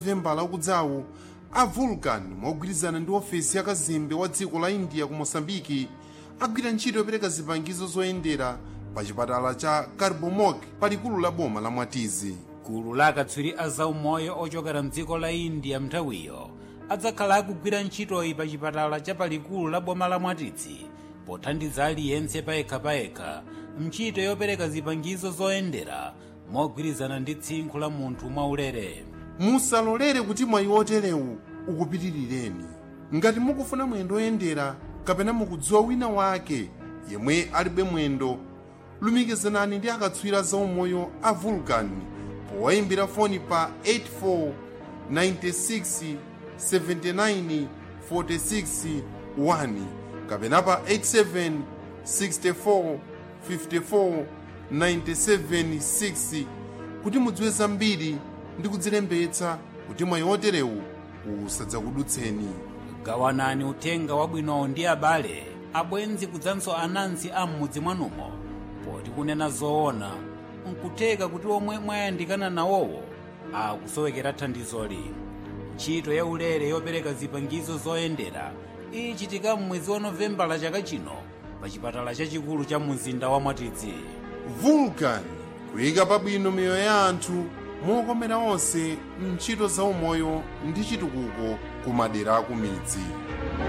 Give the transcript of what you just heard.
novembala ukudzawo a Vulcan mogwirizana ndi ofesi ya kazembe wa dziko la India ku Mosambiki agwira ntchito yopereka zipangizo zoyendera pa chipatala cha Carbomog palikulu la boma la Mwatizi. Gulu la akatswiri a zaumoyo ochokera mdziko la India mnthawiyo adzakhala akugwira ntchitoyi pa chipatala cha palikulu la boma la Mwatizi pothandiza aliyense payekha mchito yopereka zipangizo zoyendera mogwirizana ndi tsinkhu la munthu mwaulere. Musalolere kuti mwayi oterewu ukupitirireni. Ngati mukufuna mwendo oyendera kapena mukudziwa wina wake yemwe alibe mwendo, lumikizanani ndi akatswiri zaumoyo a Vulcan powayimbira foni pa 84 96 79 46 1 kapena pa 87 64 54 97 6 kuti mudziwe zambiri ndi kudzilembetsa kuti mwayi oterewu usadzakudutseni. Gawanani uthenga wabwinowo ndi abale, abwenzi kudzanso anansi a m'mudzi mwanumo, poti kunena zoona nkutheka kuti omwe mwayandikana nawowo akusowekera thandizoli. Ntchito ya ulere yopereka zipangizo zoyendera ichitika m'mwezi wa Novembala chaka chino pa chipatala chachikulu cha mzinda wa Mwatizi. Vulcan kuyika pabwino miyoyo ya anthu mokomera onse ntchito zaumoyo ndi chitukuko ku madera aku midzi.